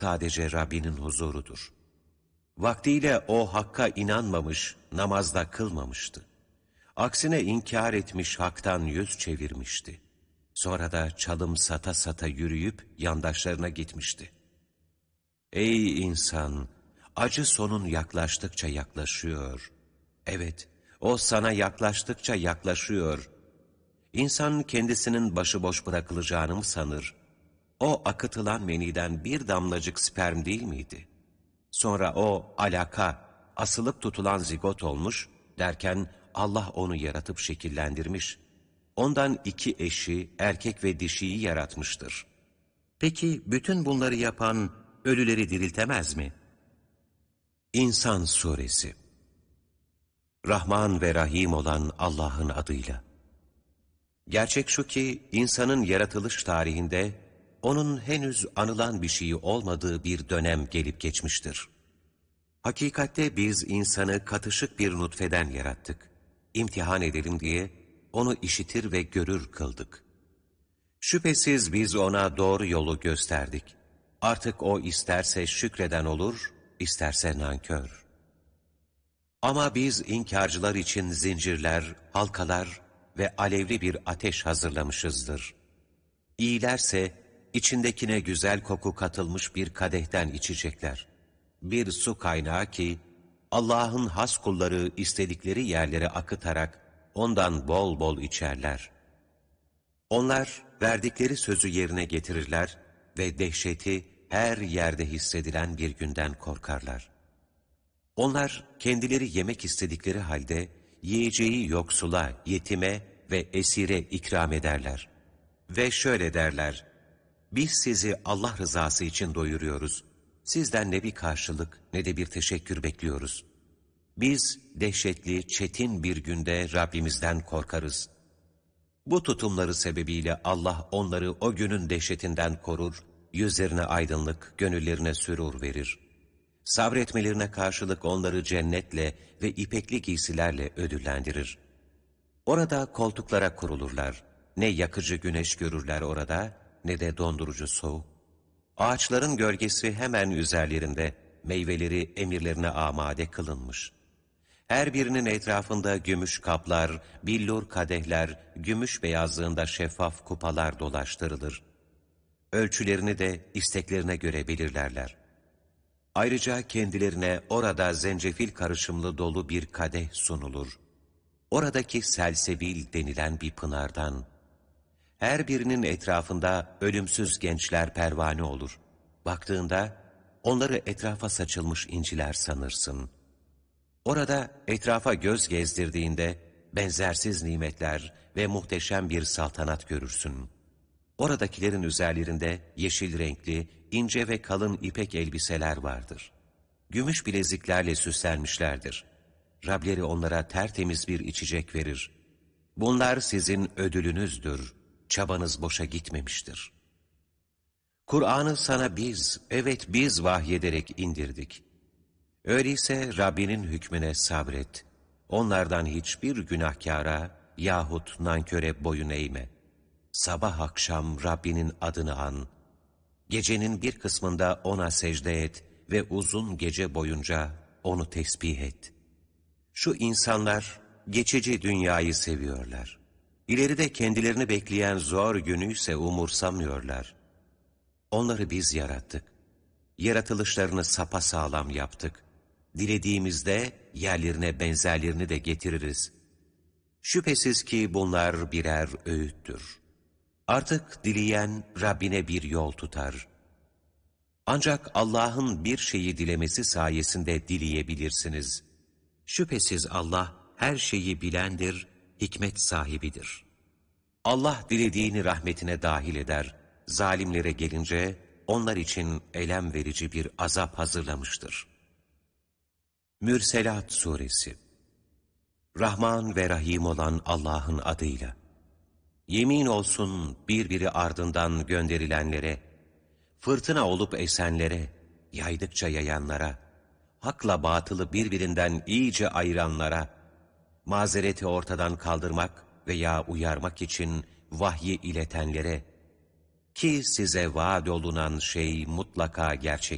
sadece Rabbinin huzurudur. Vaktiyle o Hakk'a inanmamış, namazda kılmamıştı. Aksine inkar etmiş, Hak'tan yüz çevirmişti. Sonra da çalım sata sata yürüyüp yandaşlarına gitmişti. Ey insan! Acı sonun yaklaştıkça yaklaşıyor. Evet, o sana yaklaştıkça yaklaşıyor. İnsan kendisinin başıboş bırakılacağını mı sanır? O akıtılan meniden bir damlacık sperm değil miydi? Sonra o alaka, asılıp tutulan zigot olmuş derken Allah onu yaratıp şekillendirmiş. Ondan iki eşi, erkek ve dişiyi yaratmıştır. Peki bütün bunları yapan ölüleri diriltemez mi? İnsan Suresi. Rahman ve Rahim olan Allah'ın adıyla. Gerçek şu ki insanın yaratılış tarihinde onun henüz anılan bir şeyi olmadığı bir dönem gelip geçmiştir. Hakikatte biz insanı katışık bir nutfeden yarattık. İmtihan edelim diye onu işitir ve görür kıldık. Şüphesiz biz ona doğru yolu gösterdik. Artık o isterse şükreden olur, isterse nankör. Ama biz inkarcılar için zincirler, halkalar ve alevli bir ateş hazırlamışızdır. İyilerse içindekine güzel koku katılmış bir kadehten içecekler. Bir su kaynağı ki Allah'ın has kulları istedikleri yerlere akıtarak ondan bol bol içerler. Onlar verdikleri sözü yerine getirirler ve dehşeti her yerde hissedilen bir günden korkarlar. Onlar kendileri yemek istedikleri halde yiyeceği yoksula, yetime ve esire ikram ederler. Ve şöyle derler: biz sizi Allah rızası için doyuruyoruz. Sizden ne bir karşılık ne de bir teşekkür bekliyoruz. Biz dehşetli, çetin bir günde Rabbimizden korkarız. Bu tutumları sebebiyle Allah onları o günün dehşetinden korur, yüzlerine aydınlık, gönüllerine sürur verir. Sabretmelerine karşılık onları cennetle ve ipekli giysilerle ödüllendirir. Orada koltuklara kurulurlar. Ne yakıcı güneş görürler orada, ne de dondurucu soğuk. Ağaçların gölgesi hemen üzerlerinde, meyveleri emirlerine amade kılınmış. Her birinin etrafında gümüş kaplar, billur kadehler, gümüş beyazlığında şeffaf kupalar dolaştırılır. Ölçülerini de isteklerine göre belirlerler. Ayrıca kendilerine orada zencefil karışımlı dolu bir kadeh sunulur. Oradaki selsebil denilen bir pınardan. Her birinin etrafında ölümsüz gençler pervane olur. Baktığında onları etrafa saçılmış inciler sanırsın. Orada etrafa göz gezdirdiğinde benzersiz nimetler ve muhteşem bir saltanat görürsün. Oradakilerin üzerlerinde yeşil renkli, ince ve kalın ipek elbiseler vardır. Gümüş bileziklerle süslenmişlerdir. Rableri onlara tertemiz bir içecek verir. Bunlar sizin ödülünüzdür. Çabanız boşa gitmemiştir. Kur'an'ı sana biz, evet biz vahyederek indirdik. Öyleyse Rabbinin hükmüne sabret. Onlardan hiçbir günahkara yahut nanköre boyun eğme. Sabah akşam Rabbinin adını an. Gecenin bir kısmında ona secde et ve uzun gece boyunca onu tesbih et. Şu insanlar geçici dünyayı seviyorlar. İleride kendilerini bekleyen zor günü ise umursamıyorlar. Onları biz yarattık. Yaratılışlarını sapasağlam yaptık. Dilediğimizde yerlerine benzerlerini de getiririz. Şüphesiz ki bunlar birer öğüttür. Artık dileyen Rabbine bir yol tutar. Ancak Allah'ın bir şeyi dilemesi sayesinde dileyebilirsiniz. Şüphesiz Allah her şeyi bilendir, hikmet sahibidir. Allah dilediğini rahmetine dahil eder. Zalimlere gelince onlar için elem verici bir azap hazırlamıştır. Mürselat Suresi. Rahman ve Rahim olan Allah'ın adıyla. Yemin olsun birbiri ardından gönderilenlere, fırtına olup esenlere, yaydıkça yayanlara, hakla batılı birbirinden iyice ayıranlara, mazereti ortadan kaldırmak veya uyarmak için vahyi iletenlere, ki size vaad olunan şey mutlaka gerçek